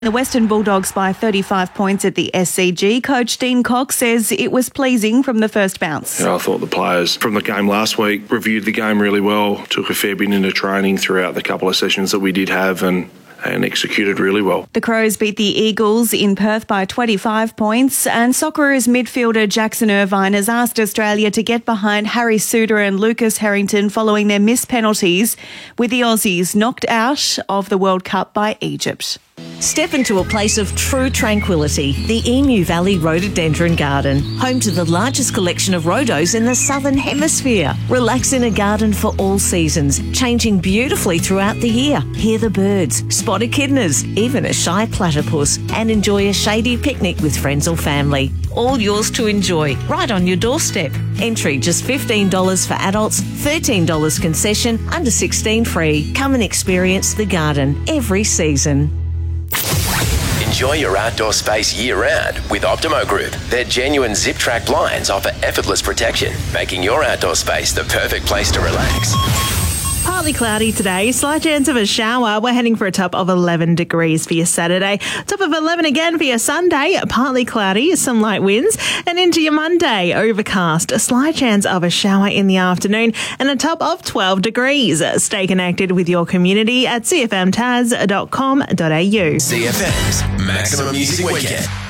The Western Bulldogs by 35 points at the SCG. Coach Dean Cox says it was pleasing from the first bounce. I thought the players from the game last week reviewed the game really well, took a fair bit into training throughout the couple of sessions that we did have and executed really well. The Crows beat the Eagles in Perth by 25 points, and Socceroos midfielder Jackson Irvine has asked Australia to get behind Harry Suter and Lucas Harrington following their missed penalties, with the Aussies knocked out of the World Cup by Egypt. Step into a place of true tranquility, the Emu Valley Rhododendron Garden, home to the largest collection of rhodos in the Southern Hemisphere. Relax in a garden for all seasons, changing beautifully throughout the year. Hear the birds, spot echidnas, even a shy platypus, and enjoy a shady picnic with friends or family. All yours to enjoy, right on your doorstep. Entry just $15 for adults, $13 concession, under 16 free. Come and experience the garden every season. Enjoy your outdoor space year-round with Optimo Group. Their genuine zip-track blinds offer effortless protection, making your outdoor space the perfect place to relax. Partly cloudy today, slight chance of a shower. We're heading for a top of 11 degrees for your Saturday. Top of 11 again for your Sunday, partly cloudy, some light winds. And into your Monday, overcast, a slight chance of a shower in the afternoon and a top of 12 degrees. Stay connected with your community at cfmtaz.com.au. CFM's Maximum Music Weekend.